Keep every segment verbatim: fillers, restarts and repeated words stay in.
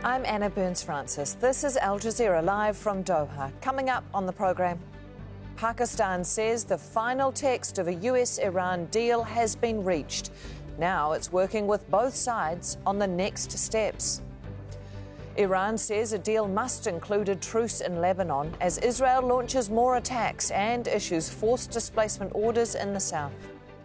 I'm Anna Burns-Francis. This is Al Jazeera live from Doha. Coming up on the programme, Pakistan says the final text of a U S Iran deal has been reached. Now it's working with both sides on the next steps. Iran says a deal must include a truce in Lebanon as Israel launches more attacks and issues forced displacement orders in the south.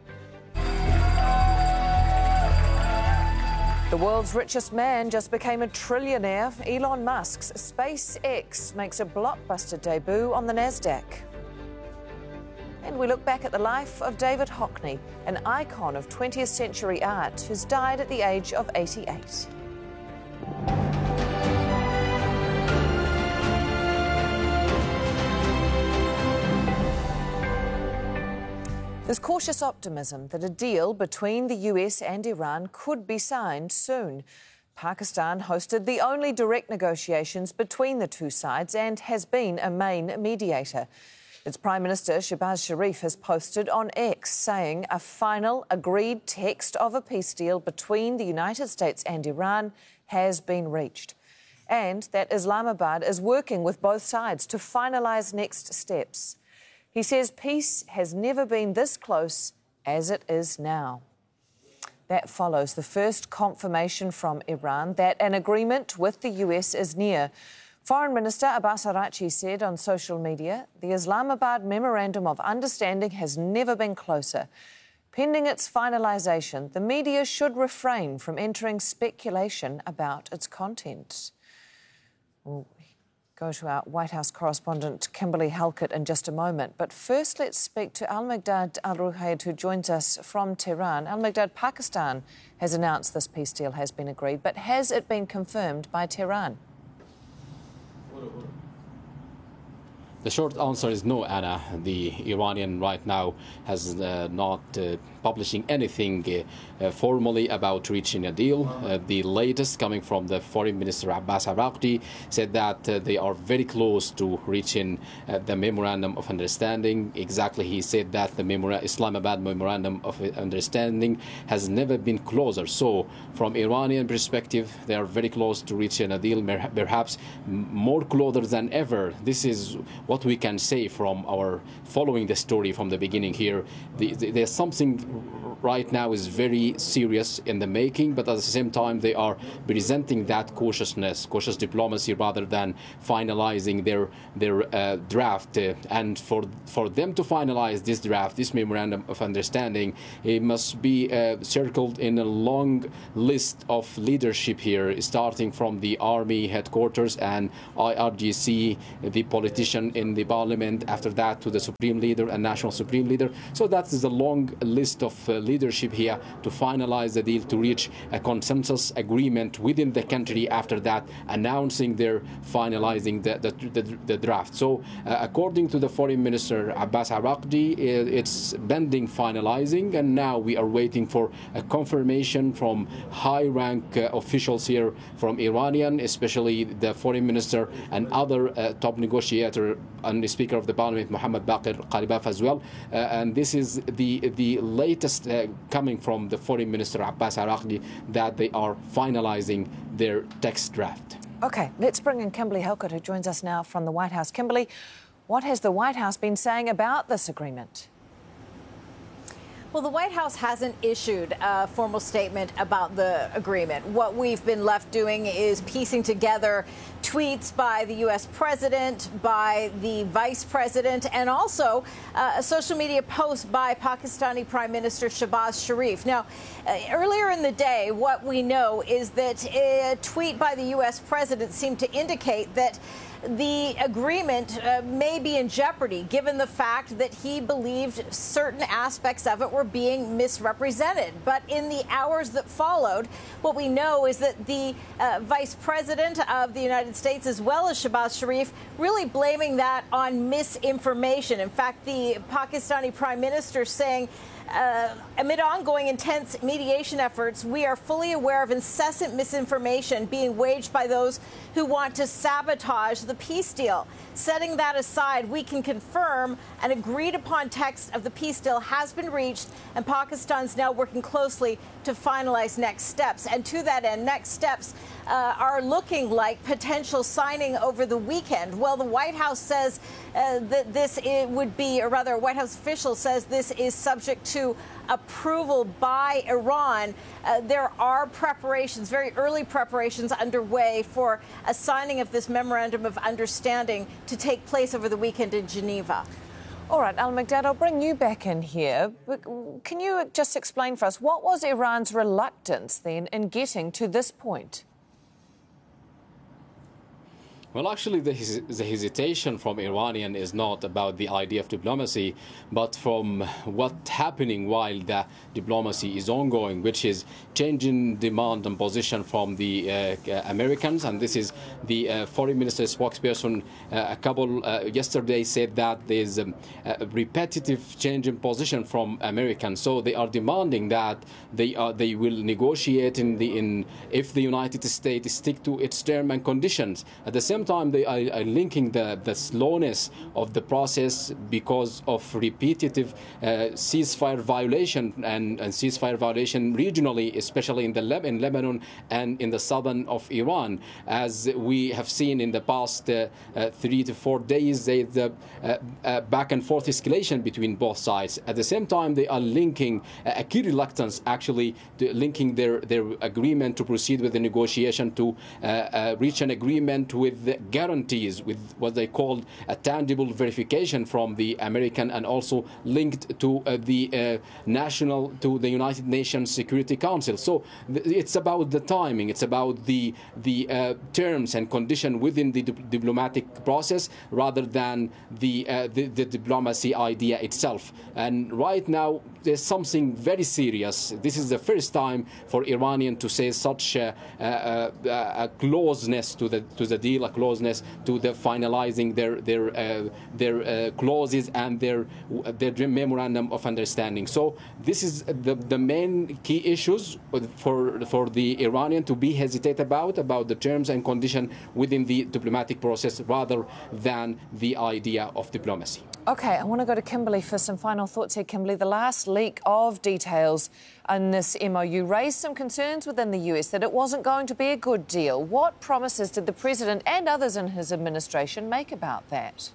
The world's richest man just became a trillionaire. Elon Musk's SpaceX makes a blockbuster debut on the Nasdaq. And we look back at the life of David Hockney, an icon of twentieth century art who's died at the age of eighty-eight. There's cautious optimism that a deal between the U S and Iran could be signed soon. Pakistan hosted the only direct negotiations between the two sides and has been a main mediator. Its Prime Minister Shehbaz Sharif has posted on X saying a final agreed text of a peace deal between the United States and Iran has been reached, and that Islamabad is working with both sides to finalise next steps. He says peace has never been this close as it is now. That follows the first confirmation from Iran that an agreement with the U S is near. Foreign Minister Abbas Araghchi said on social media, the Islamabad Memorandum of Understanding has never been closer. Pending its finalisation, the media should refrain from entering speculation about its content. We'll go to our White House correspondent Kimberly Halkett in just a moment. But first, let's speak to Al-Migdad Al-Ruhayd, who joins us from Tehran. Al-Migdad, Pakistan has announced this peace deal has been agreed, but has it been confirmed by Tehran? The short answer is no, Anna. The Iranian right now has uh, not uh, publishing anything uh, uh, formally about reaching a deal. Uh, the latest coming from the Foreign Minister Abbas Araghchi said that uh, they are very close to reaching uh, the Memorandum of Understanding. Exactly, he said that the Memora- Islamabad Memorandum of Understanding has never been closer. So, from Iranian perspective, they are very close to reaching a deal, perhaps more closer than ever. This is what we can say from our following the story from the beginning here. The, the, there's something right now is very serious in the making, but at the same time they are presenting that cautiousness, cautious diplomacy, rather than finalizing their their uh, draft. Uh, and for for them to finalize this draft, this memorandum of understanding, it must be uh, circled in a long list of leadership here, starting from the army headquarters and I R G C, the politician in the parliament, after that to the supreme leader and national supreme leader. So that is a long list of uh, leadership here to finalize the deal, to reach a consensus agreement within the country, after that announcing their finalizing the, the, the, the draft. So uh, according to the Foreign Minister Abbas Araghchi, it's pending finalizing, and now we are waiting for a confirmation from high rank uh, officials here from Iranian, especially the Foreign Minister and other uh, top negotiator and the Speaker of the Parliament, Mohammad Baqir Qalibaf, as well. Uh, and this is the the latest uh, coming from the Foreign Minister Abbas Araghchi, that they are finalizing their text draft. OK, let's bring in Kimberly Halkett, who joins us now from the White House. Kimberly, what has the White House been saying about this agreement? Well, the White House hasn't issued a formal statement about the agreement. What we've been left doing is piecing together tweets by the U S president, by the vice president, and also uh, a social media post by Pakistani Prime Minister Shehbaz Sharif. Now, uh, earlier in the day, what we know is that a tweet by the U S president seemed to indicate that the agreement uh, may be in jeopardy, given the fact that he believed certain aspects of it were being misrepresented. But in the hours that followed, what we know is that the uh, vice president of the United States, as well as Shehbaz Sharif, really blaming that on misinformation. In fact, the Pakistani prime minister saying Uh, amid ongoing intense mediation efforts, we are fully aware of incessant misinformation being waged by those who want to sabotage the peace deal. Setting that aside, we can confirm an agreed-upon text of the peace deal has been reached, and Pakistan's now working closely to finalize next steps. And to that end, next steps uh, are looking like potential signing over the weekend. Well, the White House says uh, that this it would be, or rather, a White House official says this is subject to approval by Iran. Uh, there are preparations, very early preparations underway for a signing of this memorandum of understanding to take place over the weekend in Geneva. All right, Al-Mikdad, I'll bring you back in here. Can you just explain for us, what was Iran's reluctance then in getting to this point? Well, actually, the, hes the hesitation from Iranian is not about the idea of diplomacy, but from what's happening while the diplomacy is ongoing, which is changing demand and position from the uh, Americans. And this is the uh, foreign minister spokesperson uh, a couple uh, yesterday said that there's um, a repetitive change in position from Americans. So they are demanding that they are they will negotiate in the in if the United States stick to its terms and conditions. At the same time, they are, are linking the, the slowness of the process because of repetitive uh, ceasefire violation and, and ceasefire violation regionally, especially in the Le in Lebanon and in the southern of Iran. As we have seen in the past uh, uh, three to four days, they, the uh, uh, back and forth escalation between both sides. At the same time, they are linking uh, a key reluctance, actually, to linking their, their agreement to proceed with the negotiation to uh, uh, reach an agreement with the guarantees, with what they called a tangible verification from the American, and also linked to uh, the uh, national, to the United Nations Security Council. So th it's about the timing, it's about the the uh, terms and condition within the di diplomatic process rather than the, uh, the the diplomacy idea itself. And right now there's something very serious. This is the first time for Iranian to say such a, a, a, a closeness to the to the deal, a closeness to the finalizing their their uh, their uh, clauses and their their memorandum of understanding. So this is the the main key issues for for the Iranian to be hesitate about about the terms and condition within the diplomatic process rather than the idea of diplomacy. OK, I want to go to Kimberly for some final thoughts here. Kimberly, the last leak of details in this M O U raised some concerns within the U S that it wasn't going to be a good deal. What promises did the President and others in his administration make about that?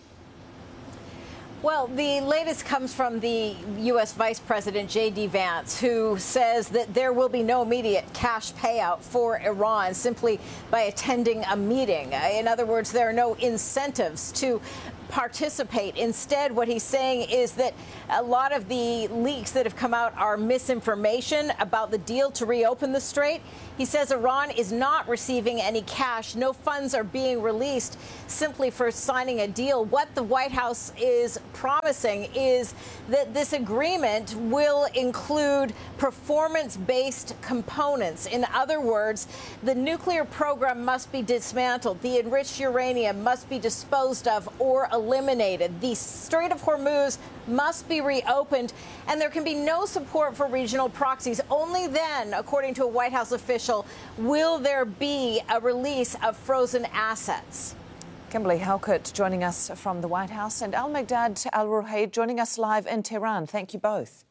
Well, the latest comes from the U S Vice President J D Vance, who says that there will be no immediate cash payout for Iran simply by attending a meeting. In other words, there are no incentives to participate. Instead, what he's saying is that a lot of the leaks that have come out are misinformation about the deal to reopen the strait. He says Iran is not receiving any cash. No funds are being released simply for signing a deal. What the White House is promising is that this agreement will include performance-based components. In other words, the nuclear program must be dismantled. The enriched uranium must be disposed of or eliminated. The Strait of Hormuz must be reopened, and there can be no support for regional proxies. Only then, according to a White House official, will there be a release of frozen assets. Kimberly Halkett joining us from the White House, and Al-Mikdad Al-Ruhaid joining us live in Tehran. Thank you both.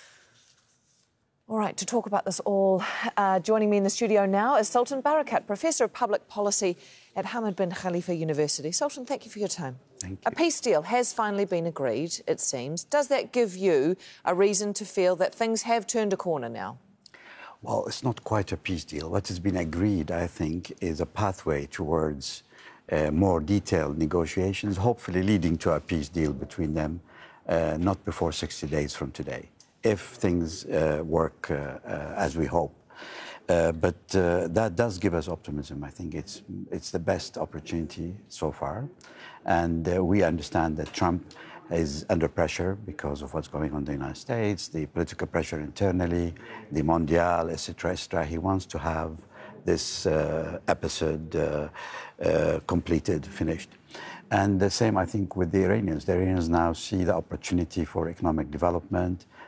All right, to talk about this all, uh, joining me in the studio now is Sultan Barakat, Professor of Public Policy at Hamad bin Khalifa University. Sultan, thank you for your time. Thank you. A peace deal has finally been agreed, it seems. Does that give you a reason to feel that things have turned a corner now? Well, it's not quite a peace deal. What has been agreed, I think, is a pathway towards uh, more detailed negotiations, hopefully leading to a peace deal between them, uh, not before sixty days from today, if things uh, work uh, uh, as we hope. Uh, but uh, that does give us optimism. I think it's, it's the best opportunity so far. And uh, we understand that Trump is under pressure because of what's going on in the United States, the political pressure internally, the Mondial, et cetera, et cetera. He wants to have this uh, episode uh, uh, completed, finished. And the same, I think, with the Iranians. The Iranians now see the opportunity for economic development.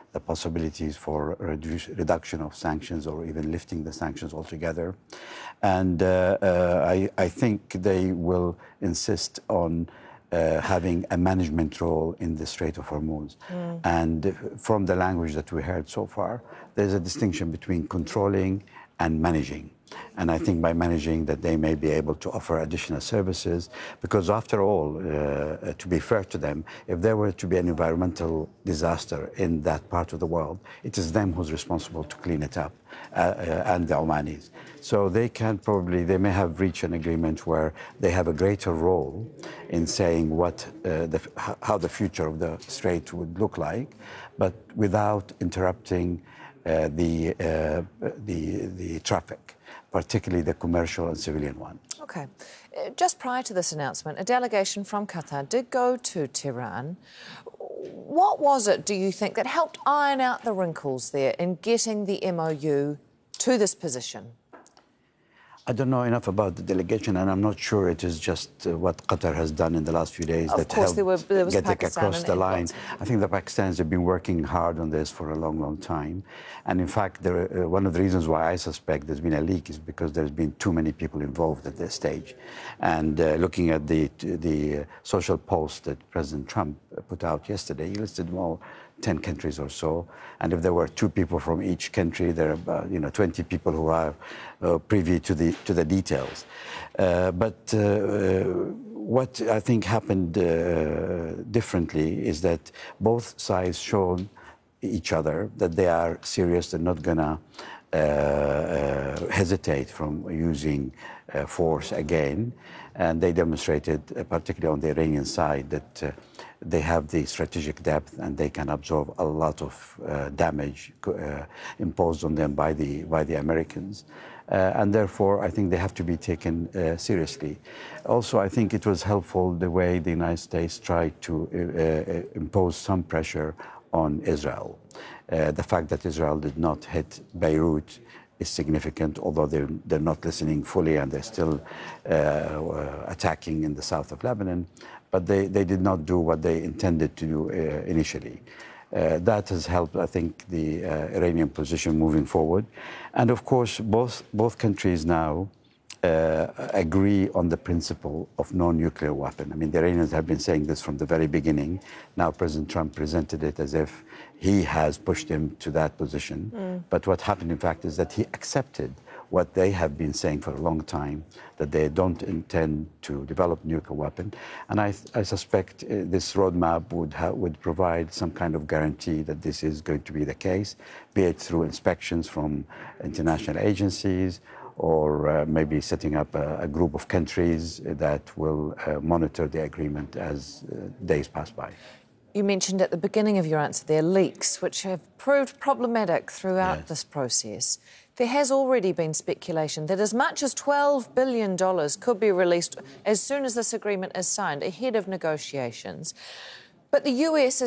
the possibilities for reduce, reduction of sanctions or even lifting the sanctions altogether. And uh, uh, I, I think they will insist on uh, having a management role in the Strait of Hormuz. Mm. And from the language that we heard so far, there's a distinction between controlling and managing. And I think by managing that they may be able to offer additional services, because after all, uh, to be fair to them, if there were to be an environmental disaster in that part of the world, it is them who's responsible to clean it up, uh, uh, and the Omanis. So they can probably, they may have reached an agreement where they have a greater role in saying what, uh, the, how the future of the strait would look like, but without interrupting uh, the, uh, the, the traffic, particularly the commercial and civilian one. OK. Just prior to this announcement, a delegation from Qatar did go to Tehran. What was it, do you think, that helped iron out the wrinkles there in getting the M O U to this position? I don't know enough about the delegation, and I'm not sure it is just uh, what Qatar has done in the last few days of that course, helped there were, there was get it Pakistan across the and line. England. I think the Pakistanis have been working hard on this for a long, long time. And in fact, there, uh, one of the reasons why I suspect there's been a leak is because there's been too many people involved at this stage. And uh, looking at the, the uh, social post that President Trump put out yesterday, he listed more ten countries or so, and if there were two people from each country, there are about, you know, twenty people who are uh, privy to the to the details. Uh, but uh, what I think happened uh, differently is that both sides showed each other that they are serious. They're not gonna uh, uh, hesitate from using uh, force again, and they demonstrated, uh, particularly on the Iranian side, that. Uh, They have the strategic depth and they can absorb a lot of uh, damage uh, imposed on them by the, by the Americans. Uh, and therefore, I think they have to be taken uh, seriously. Also, I think it was helpful the way the United States tried to uh, uh, impose some pressure on Israel. Uh, the fact that Israel did not hit Beirut is significant, although they're, they're not listening fully and they're still uh, attacking in the south of Lebanon. But they, they did not do what they intended to do uh, initially. Uh, that has helped, I think, the uh, Iranian position moving forward. And of course, both, both countries now uh, agree on the principle of no nuclear weapon. I mean, the Iranians have been saying this from the very beginning. Now President Trump presented it as if he has pushed him to that position. Mm. But what happened, in fact, is that he accepted what they have been saying for a long time, that they don't intend to develop nuclear weapon. And I, I suspect uh, this roadmap would, ha would provide some kind of guarantee that this is going to be the case, be it through inspections from international agencies, or uh, maybe setting up a, a group of countries that will uh, monitor the agreement as uh, days pass by. You mentioned at the beginning of your answer there leaks, which have proved problematic throughout yes. this process. There has already been speculation that as much as twelve billion dollars could be released as soon as this agreement is signed, ahead of negotiations. But the U S is